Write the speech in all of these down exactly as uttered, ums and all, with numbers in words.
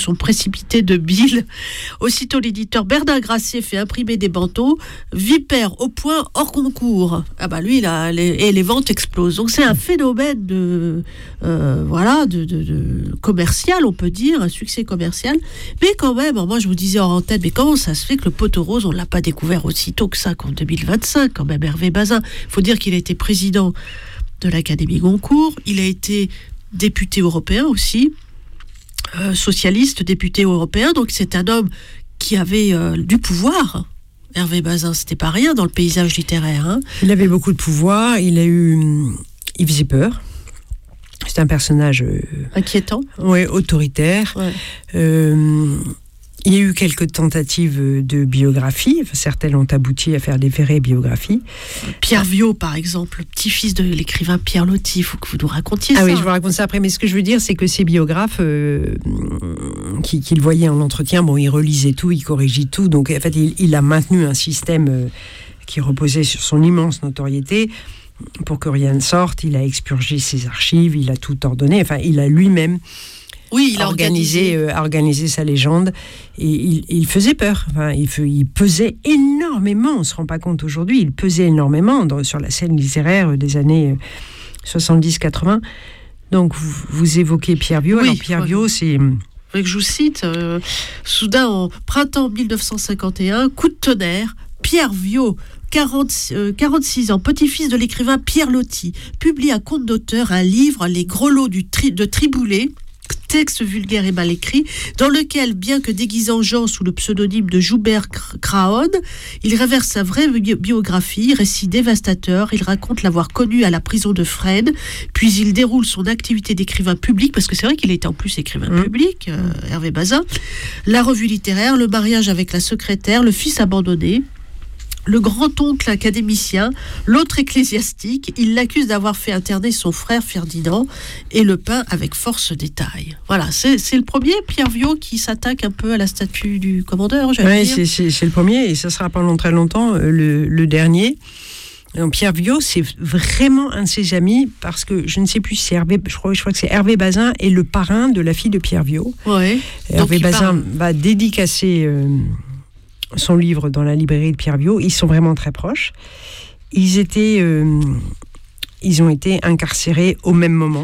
l'exécution précipitée de Bill. Aussitôt, l'éditeur Bernard Grasset fait imprimer des bandeaux « Vipère au point hors concours ». Ah bah lui, là, les, et les ventes explosent. Donc c'est un phénomène de, euh, voilà, de, de, de commercial, on peut dire, un succès commercial. Mais quand même, moi je vous disais en antenne, mais comment ça se fait que le Pot aux Roses, on ne l'a pas découvert aussitôt que ça, qu'en deux mille vingt-cinq, quand même, Hervé Bazin. Il faut dire qu'il a été président de l'Académie Goncourt, il a été député européen aussi, euh, socialiste, député européen, donc c'est un homme qui avait euh, du pouvoir. Hervé Bazin, c'était pas rien dans le paysage littéraire. Hein. Il avait beaucoup de pouvoir, il a eu, il faisait peur. C'est un personnage euh, inquiétant, ouais, autoritaire. Ouais. Euh, il y a eu quelques tentatives de biographie. Enfin, certaines ont abouti à faire des vraies biographies. Pierre Viot, par exemple, le petit-fils de l'écrivain Pierre Loti. Il faut que vous nous racontiez ah ça. Ah oui, je vous raconte ça après. Mais ce que je veux dire, c'est que ces biographes euh, qui, qui le voyaient en entretien, bon, ils relisaient tout, ils corrigeaient tout. Donc, en fait, il, il a maintenu un système euh, qui reposait sur son immense notoriété. Pour que rien ne sorte, il a expurgé ses archives, il a tout ordonné. Enfin, il a lui-même oui, il a organisé, organisé. Euh, organisé sa légende. Et il, il faisait peur. Enfin, il, il pesait énormément. On ne se rend pas compte aujourd'hui. Il pesait énormément dans, sur la scène littéraire des années soixante-dix quatre-vingts. Donc, vous, vous évoquez Pierre Viot. Oui, Alors, Pierre voilà. Viot, c'est... Vous voulez que je vous cite euh, soudain, en printemps dix-neuf cent cinquante et un, coup de tonnerre, Pierre Viot, quarante, euh, quarante-six ans, petit-fils de l'écrivain Pierre Loti, publie à compte d'auteur un livre, Les Grelots du tri- de Triboulet, texte vulgaire et mal écrit, dans lequel, bien que déguisant Jean sous le pseudonyme de Joubert Craon, il révèle sa vraie bi- biographie, récit dévastateur. Il raconte l'avoir connu à la prison de Fresnes, puis il déroule son activité d'écrivain public, parce que c'est vrai qu'il était en plus écrivain mmh. public, euh, Hervé Bazin, la revue littéraire, le mariage avec la secrétaire, le fils abandonné, le grand-oncle académicien, l'autre ecclésiastique. Il l'accuse d'avoir fait interner son frère Ferdinand et le peint avec force détail. Voilà, c'est, c'est le premier, Pierre Viot, qui s'attaque un peu à la statue du commandeur. Oui, c'est, c'est, c'est le premier, et ça sera pendant très longtemps le, le dernier. Donc, Pierre Viot, c'est vraiment un de ses amis, parce que je ne sais plus si c'est Hervé, je crois, je crois que c'est Hervé Bazin est le parrain de la fille de Pierre Viot. Ouais. Hervé Bazin parle... va dédicacer euh, son livre dans la librairie de Pierre Viot. Ils sont vraiment très proches. Ils étaient, euh, ils ont été incarcérés au même moment.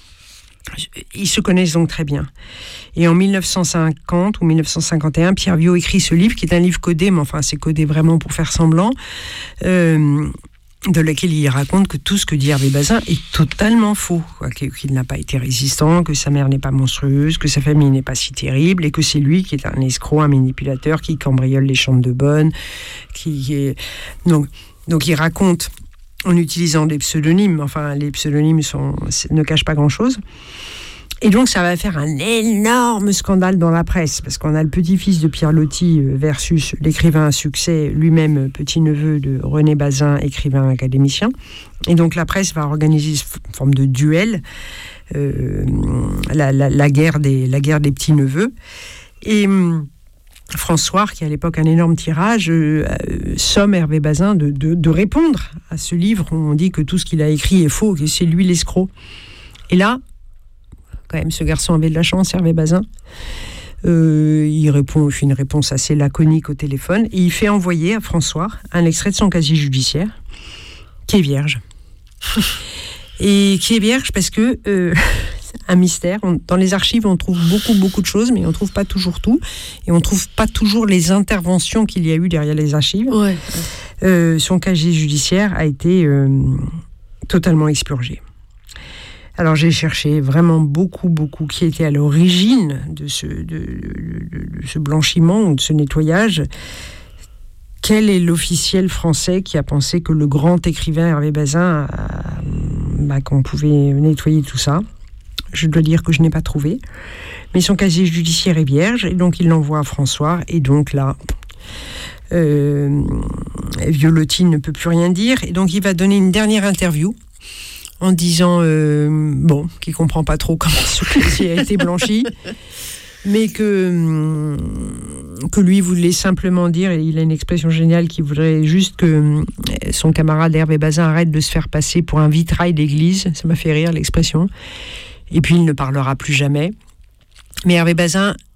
Ils se connaissent donc très bien. Et en dix-neuf cent cinquante ou dix-neuf cent cinquante et un, Pierre Viot écrit ce livre, qui est un livre codé, mais enfin c'est codé vraiment pour faire semblant, euh, de lequel il raconte que tout ce que dit Hervé Bazin est totalement faux, quoi, qu'il n'a pas été résistant, que sa mère n'est pas monstrueuse, que sa famille n'est pas si terrible, et que c'est lui qui est un escroc, un manipulateur, qui cambriole les chambres de bonne, qui est... Donc, donc il raconte en utilisant des pseudonymes, enfin les pseudonymes sont, ne cachent pas grand-chose. Et donc, ça va faire un énorme scandale dans la presse, parce qu'on a le petit-fils de Pierre Loti versus l'écrivain à succès, lui-même petit-neveu de René Bazin, écrivain académicien. Et donc, la presse va organiser une forme de duel, euh, la, la, la, guerre des, la guerre des petits-neveux. Et hum, François, qui a à l'époque un énorme tirage, euh, somme Hervé Bazin de, de, de répondre à ce livre où on dit que tout ce qu'il a écrit est faux, que c'est lui l'escroc. Et là, quand même, ce garçon avait de la chance, Hervé Bazin. Euh, il répond, il fait une réponse assez laconique au téléphone, et il fait envoyer à François un extrait de son casier judiciaire, qui est vierge. Et qui est vierge parce que, euh, c'est un mystère. On, dans les archives, on trouve beaucoup, beaucoup de choses, mais on ne trouve pas toujours tout. Et on ne trouve pas toujours les interventions qu'il y a eu derrière les archives. Ouais. Euh, son casier judiciaire a été euh, totalement expurgé. Alors j'ai cherché vraiment beaucoup, beaucoup qui était à l'origine de ce, de, de, de ce blanchiment, de ce nettoyage. Quel est l'officiel français qui a pensé que le grand écrivain Hervé Bazin, a, bah, qu'on pouvait nettoyer tout ça? Je dois dire que je n'ai pas trouvé. Mais son casier judiciaire est vierge, et donc il l'envoie à François, et donc là... Euh, Violotti ne peut plus rien dire, et donc il va donner une dernière interview en disant euh, bon, qu'il ne comprend pas trop comment ce casier a été blanchi, mais que, que lui voulait simplement dire, et il a une expression géniale, qu'il voudrait juste que son camarade Hervé Bazin arrête de se faire passer pour un vitrail d'église. Ça m'a fait rire, l'expression. Et puis il ne parlera plus jamais. Mais Hervé Bazin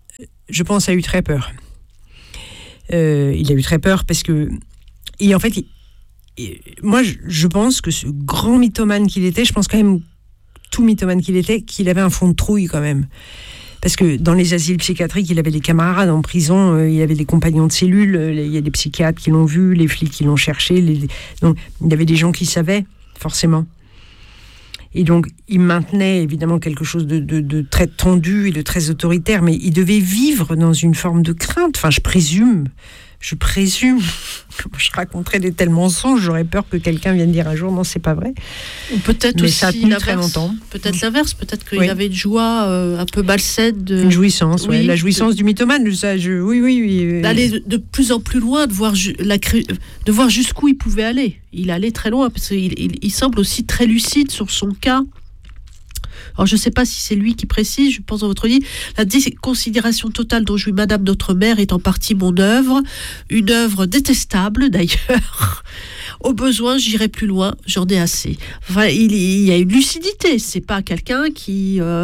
je pense, a eu très peur. Euh, il a eu très peur parce que... Et en fait, il, et moi, je, je pense que ce grand mythomane qu'il était, je pense quand même, tout mythomane qu'il était, qu'il avait un fond de trouille quand même. Parce que dans les asiles psychiatriques, il avait des camarades en prison, euh, il avait des compagnons de cellule, euh, il y a des psychiatres qui l'ont vu, les flics qui l'ont cherché. Les... Donc, il y avait des gens qui savaient, forcément. Et donc, il maintenait évidemment quelque chose de, de, de très tendu et de très autoritaire, mais il devait vivre dans une forme de crainte. Enfin, je présume, je présume. Je raconterais des tels mensonges, j'aurais peur que quelqu'un vienne dire un jour, non, c'est pas vrai. Ou peut-être mais aussi ça a tenu très longtemps. Peut-être l'inverse, peut-être qu'il oui. avait une joie euh, un peu malsaine. De... Une jouissance, oui, ouais, la jouissance de... du mythomane, ça, je... oui, oui, oui. D'aller de, de plus en plus loin, de voir, ju... la... de voir jusqu'où il pouvait aller. Il allait très loin, parce qu'il il, il semble aussi très lucide sur son cas. Alors, je ne sais pas si c'est lui qui précise, je pense dans votre livre, la déconsidération totale dont jouit Madame notre mère est en partie mon œuvre, une œuvre détestable d'ailleurs. Au besoin, j'irai plus loin, j'en ai assez. Enfin, il, il y a une lucidité, c'est pas quelqu'un qui... Euh,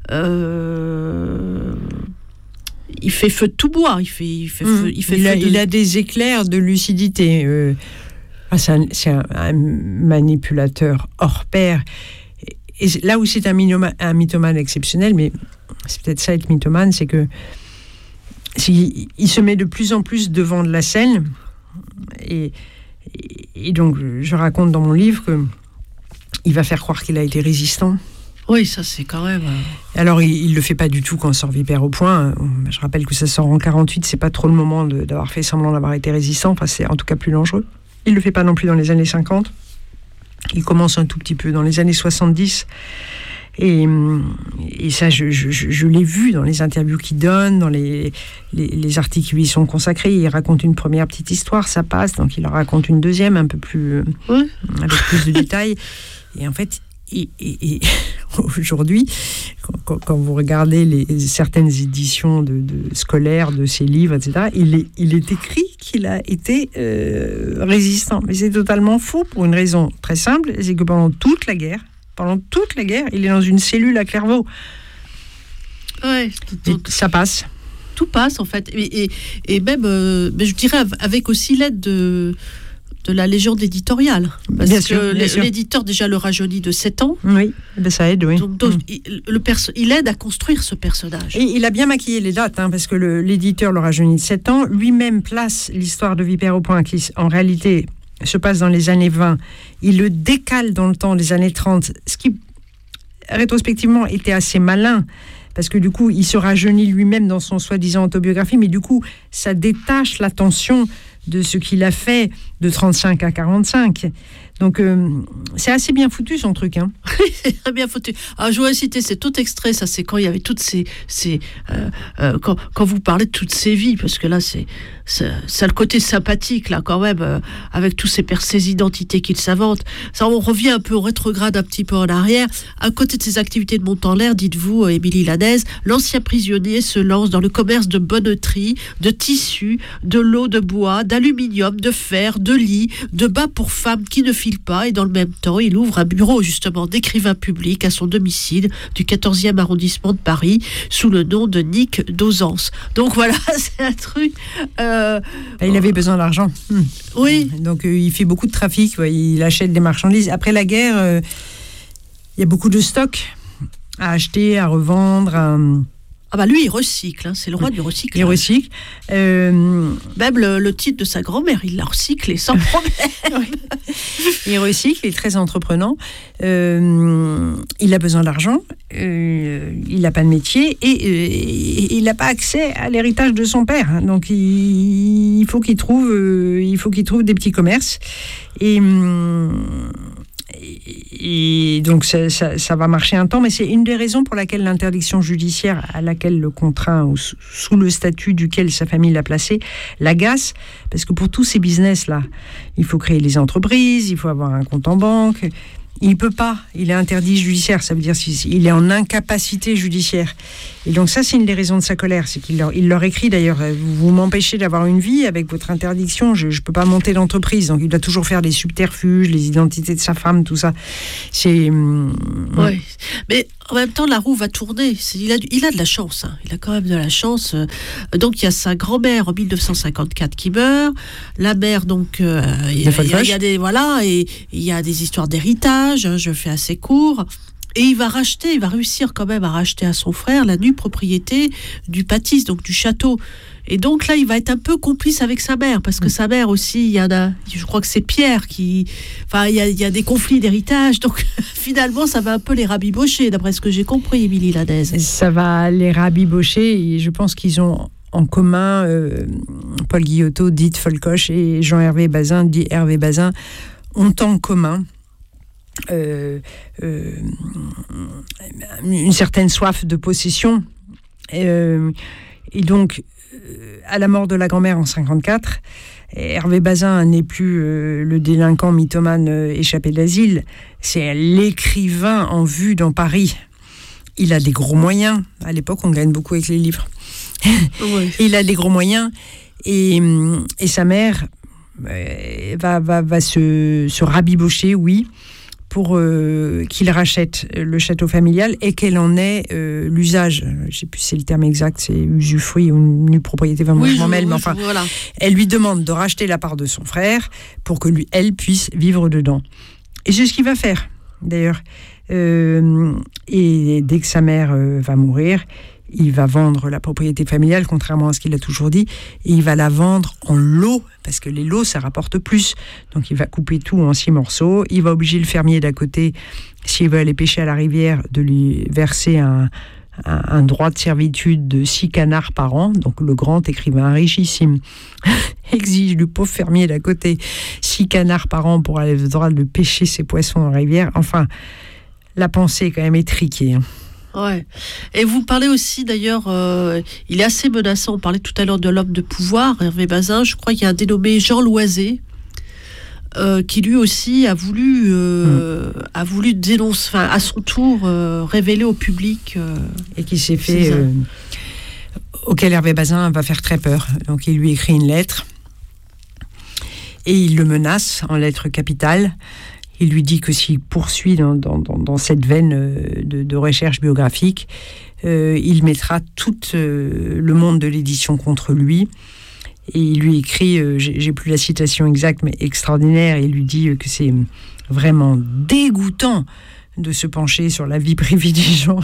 euh, il fait feu de tout bois, il fait, il fait, mmh. feu, il fait il, feu a, de... il a des éclairs de lucidité. Euh, c'est un, c'est un, un manipulateur hors pair. Et là où c'est un mythomane, un mythomane exceptionnel, mais c'est peut-être ça être mythomane, c'est que il, il se met de plus en plus devant de la scène. Et, et donc, je raconte dans mon livre qu'il va faire croire qu'il a été résistant. Oui, ça c'est quand même... Alors, il ne le fait pas du tout quand sort Vipère au point. Je rappelle que ça sort en quarante-huit, c'est pas trop le moment de, d'avoir fait semblant d'avoir été résistant. Enfin, c'est en tout cas plus dangereux. Il ne le fait pas non plus dans les années cinquante. Il commence un tout petit peu dans les années soixante-dix. Et, et ça, je, je, je l'ai vu dans les interviews qu'il donne, dans les, les, les articles qui lui sont consacrés. Il raconte une première petite histoire, ça passe. Donc, il en raconte une deuxième, un peu plus... Oui. Avec plus de détails. Et en fait... Et, et, et aujourd'hui, quand, quand vous regardez les, certaines éditions de, de scolaires de ses livres, et cetera, il est, il est écrit qu'il a été euh, résistant. Mais c'est totalement faux pour une raison très simple, c'est que pendant toute la guerre, pendant toute la guerre, il est dans une cellule à Clairvaux. Ouais, et ça passe. Tout passe en fait, et, et, et même, euh, mais je dirais avec aussi l'aide de... de la légende éditoriale. Parce bien que sûr, bien l'éditeur sûr. déjà le rajeunit de sept ans. Oui, ça aide, oui. Donc, donc mmh. il, le perso- il aide à construire ce personnage. Et il a bien maquillé les dates, hein, parce que le, l'éditeur le rajeunit de sept ans. Lui-même place l'histoire de Vipère au point, qui en réalité se passe dans les années vingt. Il le décale dans le temps des années trente, ce qui, rétrospectivement, était assez malin. Parce que du coup, il se rajeunit lui-même dans son soi-disant autobiographie, mais du coup, ça détache l'attention de ce qu'il a fait de trente-cinq à quarante-cinq. Donc, euh, c'est assez bien foutu, son truc. Hein. C'est très bien foutu. Alors, je voudrais citer cet autre extrait, ça, c'est quand il y avait toutes ces... ces euh, euh, quand, quand vous parlez de toutes ces vies, parce que là, c'est, c'est, c'est le côté sympathique, là, quand même, euh, avec tous ces, ces identités qu'il s'invente. Ça, on revient un peu, on rétrograde un petit peu en arrière. À côté de ses activités de montant en l'air, dites-vous, Émilie Lanèse, l'ancien prisonnier se lance dans le commerce de bonneterie, de tissus, de l'eau de bois, d'aluminium, de fer, de lit, de bas pour femmes qui ne filent pas, et dans le même temps, il ouvre un bureau justement d'écrivain public à son domicile du quatorzième arrondissement de Paris sous le nom de Nick Dozance. Donc voilà, c'est un truc... Euh, il avait besoin d'argent. Hum. Oui. Donc euh, il fait beaucoup de trafic, ouais, il achète des marchandises. Après la guerre, euh, il y a beaucoup de stocks à acheter, à revendre, à... Ah bah lui, il recycle, hein, c'est le roi du recyclage. Il recycle. Euh... Même le, le titre de sa grand-mère, il l'a recyclé sans problème. Il recycle, il est très entreprenant. Euh, il a besoin d'argent, euh, il n'a pas de métier et euh, il n'a pas accès à l'héritage de son père. Donc il, il, faut qu'il trouve, euh, il faut qu'il trouve des petits commerces. Et... Hum, Et donc ça, ça, ça va marcher un temps, mais c'est une des raisons pour laquelle l'interdiction judiciaire à laquelle le contraint ou sous le statut duquel sa famille l'a placé l'agace, parce que pour tous ces business-là, il faut créer les entreprises, il faut avoir un compte en banque. Il ne peut pas, il est interdit judiciaire, ça veut dire qu'il est en incapacité judiciaire. Et donc ça, c'est une des raisons de sa colère, c'est qu'il leur, il leur écrit d'ailleurs, vous m'empêchez d'avoir une vie avec votre interdiction, je ne peux pas monter d'entreprise, donc il doit toujours faire des subterfuges, les identités de sa femme, tout ça. C'est... Oui, mais En même temps, la roue va tourner. C'est, il, a, il a de la chance. Hein. Il a quand même de la chance. Donc, il y a sa grand-mère en dix-neuf cent cinquante-quatre qui meurt. La mère, donc, euh, il, y a, il, y a, il y a des voilà, et il y a des histoires d'héritage. Hein, je fais assez court. Et il va racheter, il va réussir quand même à racheter à son frère la nue propriété du pâtis, donc du château. Et donc là, il va être un peu complice avec sa mère, parce que mmh. sa mère aussi, il y en a, je crois que c'est Pierre qui... Enfin, il y a, il y a des conflits d'héritage, donc finalement, ça va un peu les rabibocher, d'après ce que j'ai compris, Émilie Ladez. Ça va les rabibocher, et je pense qu'ils ont en commun, euh, Paul Guillotot, dit Folcoche, et Jean-Hervé Bazin, dit Hervé Bazin, ont en commun euh, euh, une certaine soif de possession. Euh, et donc, à la mort de la grand-mère en cinquante-quatre, Hervé Bazin n'est plus euh, le délinquant mythomane euh, échappé d'asile, c'est l'écrivain en vue dans Paris. Il a des gros moyens. À l'époque, on gagne beaucoup avec les livres. Oui. Il a des gros moyens. Et, et sa mère euh, va, va, va se, se rabibocher, oui, pour euh, qu'il rachète le château familial et qu'elle en ait euh, l'usage. Je ne sais plus si c'est le terme exact, c'est usufruit ou nue propriété, enfin, oui, moi, je m'en mêle, mais enfin, voilà. Elle lui demande de racheter la part de son frère pour que lui, elle puisse vivre dedans. Et c'est ce qu'il va faire, d'ailleurs. Euh, et dès que sa mère euh, va mourir, il va vendre la propriété familiale, contrairement à ce qu'il a toujours dit, et il va la vendre en lots, parce que les lots, ça rapporte plus. Donc il va couper tout en six morceaux, il va obliger le fermier d'à côté, s'il veut aller pêcher à la rivière, de lui verser un, un, un droit de servitude de six canards par an. Donc le grand écrivain richissime exige du pauvre fermier d'à côté six canards par an pour aller le droit de pêcher ses poissons en rivière. Enfin, la pensée est quand même étriquée, hein. Ouais. Et vous parlez aussi d'ailleurs, euh, il est assez menaçant. On parlait tout à l'heure de l'homme de pouvoir, Hervé Bazin. Je crois qu'il y a un dénommé Jean Loisé euh, qui lui aussi a voulu, euh, mmh. a voulu dénoncer, enfin à son tour euh, révéler au public euh, et qui s'est fait, euh, auquel Hervé Bazin va faire très peur. Donc il lui écrit une lettre et il le menace en lettres capitales. Il lui dit que s'il poursuit dans, dans, dans cette veine de, de recherche biographique, euh, il mettra tout euh, le monde de l'édition contre lui. Et il lui écrit, euh, j'ai, j'ai plus la citation exacte, mais extraordinaire, il lui dit que c'est vraiment dégoûtant de se pencher sur la vie privée des gens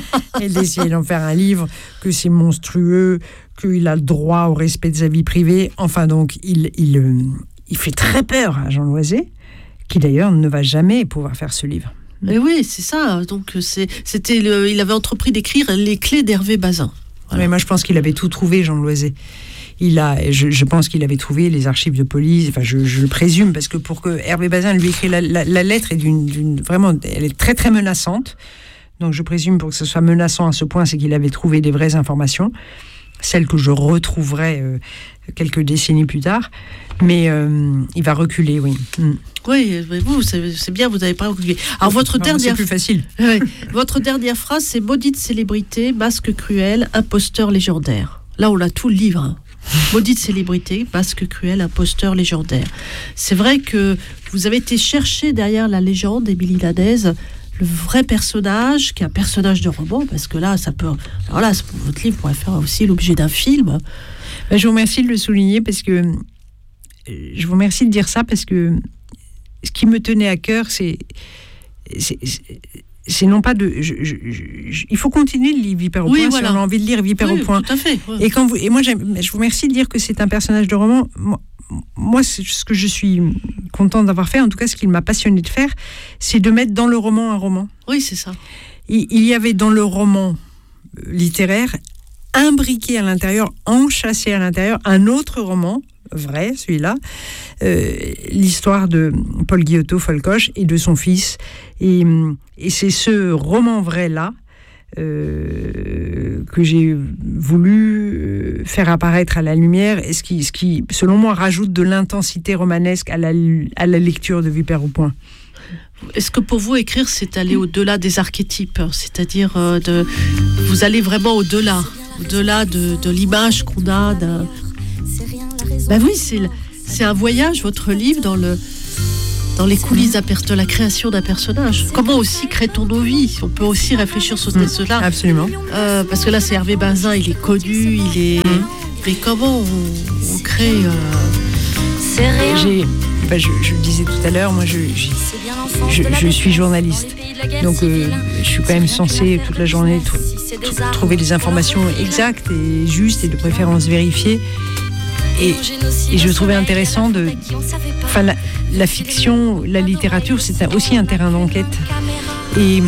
et d'essayer d'en faire un livre, que c'est monstrueux, qu'il a le droit au respect de sa vie privée. Enfin donc, il, il, euh, il fait très peur à Jean Loisé, qui d'ailleurs ne va jamais pouvoir faire ce livre. Mais oui, c'est ça. Donc c'est, c'était le, il avait entrepris d'écrire Les clés d'Hervé Bazin. Voilà. Mais moi, je pense qu'il avait tout trouvé, Jean Loisé. Il a, je, je pense qu'il avait trouvé les archives de police. Enfin, je, je le présume, parce que pour que Hervé Bazin lui écrit la, la, la lettre est d'une, d'une vraiment, elle est très très menaçante. Donc je présume pour que ce soit menaçant à ce point, c'est qu'il avait trouvé des vraies informations, celles que je retrouverai euh, quelques décennies plus tard. Mais euh, il va reculer, oui. Mm. Oui, mais vous, c'est, c'est bien, vous n'avez pas reculé. Alors, votre non, dernière... C'est plus facile. Oui, votre dernière phrase, c'est « Maudite célébrité, masque cruel, imposteur légendaire ». Là, on a tout le livre. Hein. Maudite célébrité, masque cruel, imposteur légendaire. C'est vrai que vous avez été chercher derrière la légende, Émilie Ladez, le vrai personnage, qui est un personnage de roman, parce que là, ça peut... Alors là, votre livre pourrait faire aussi l'objet d'un film. Ben, je vous remercie de le souligner, parce que... Je vous remercie de dire ça, parce que ce qui me tenait à cœur, c'est... c'est, c'est c'est non pas de... Je, je, je, il faut continuer de lire Vipère au oui, point, voilà. si on a envie de lire Vipère oui, au point. Tout à fait. Ouais. Et, quand vous, et moi, j'aime, je vous remercie de dire que c'est un personnage de roman. Moi, moi, c'est ce que je suis contente d'avoir fait, en tout cas, ce qu'il m'a passionné de faire, c'est de mettre dans le roman un roman. Oui, c'est ça. Il, il y avait dans le roman littéraire, imbriqué à l'intérieur, enchâssé à l'intérieur, un autre roman, vrai, celui-là, euh, l'histoire de Paul Guillotot Folcoche et de son fils. Et, et c'est ce roman vrai-là euh, que j'ai voulu faire apparaître à la lumière, et ce qui, ce qui, selon moi, rajoute de l'intensité romanesque à la, à la lecture de Vipère au point. Est-ce que pour vous, écrire, c'est aller au-delà des archétypes ? C'est-à-dire, euh, de, vous allez vraiment au-delà, au-delà de, de l'image qu'on a d'un... Ben oui, c'est, c'est un voyage, votre livre, dans le, dans les coulisses de la création d'un personnage. Comment aussi crée-t-on nos vies? On peut aussi réfléchir sur Mmh, cela. absolument. Euh, parce que là, c'est Hervé Bazin, il est connu, il est. Mmh. Mais comment on, on crée euh... J'ai, bah, je, je le disais tout à l'heure, moi, je, je, je suis journaliste. Donc, euh, je suis quand même censée toute la journée tr- tr- trouver des informations exactes et justes et de préférence vérifiées. Et, et je trouvais intéressant de. Enfin, la, la fiction, la littérature, c'est un, aussi un terrain d'enquête. Et,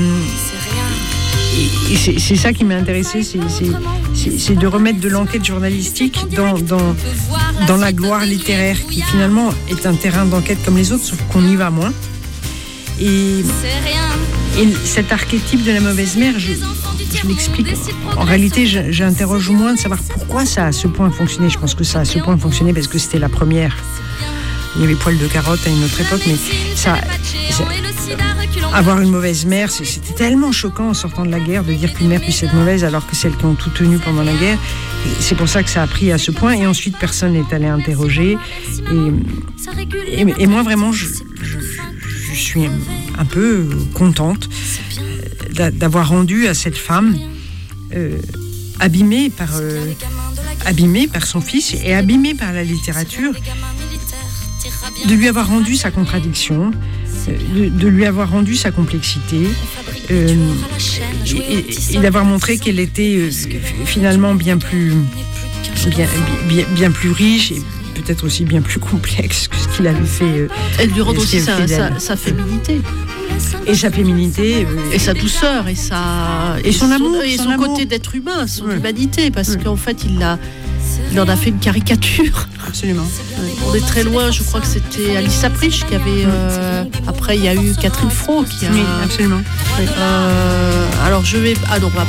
et, et c'est, c'est ça qui m'a intéressée, c'est, c'est, c'est, c'est de remettre de l'enquête journalistique dans, dans, dans la gloire littéraire, qui finalement est un terrain d'enquête comme les autres, sauf qu'on y va moins. Et, et cet archétype de la mauvaise mère, je, je l'explique. En réalité, je, j'interroge moins de savoir pourquoi ça a à ce point fonctionné. Je pense que ça a à ce point fonctionné parce que c'était la première. Il y avait Poil de carotte à une autre époque, mais ça, ça avoir une mauvaise mère, c'était tellement choquant en sortant de la guerre de dire qu'une mère puisse être mauvaise alors que celles qui ont tout tenu pendant la guerre. Et c'est pour ça que ça a pris à ce point. Et ensuite, personne n'est allé interroger. Et, et, et moi, vraiment, je, je, je suis un peu contente d'avoir rendu à cette femme euh, abîmée par, euh, abîmée par son fils et abîmée par la littérature, de lui avoir rendu sa contradiction, de, de lui avoir rendu sa complexité, euh, et, et d'avoir montré qu'elle était euh, finalement bien plus, bien, bien, bien plus riche et peut-être aussi bien plus complexe que ce qu'il avait fait. Euh, Elle lui rend aussi sa, sa, sa féminité. Et sa féminité. Euh, et sa douceur, et, sa, et, et son, son amour. Et son, son amour. côté d'être humain, son ouais. humanité, parce ouais. qu'en fait, il l'a... Il en a fait une caricature. Absolument. On est très loin, je crois que c'était Alice Sapritch qui avait... Euh, après, il y a eu Catherine Fro qui a... Oui, absolument. Euh, alors, je vais... Ah non, on va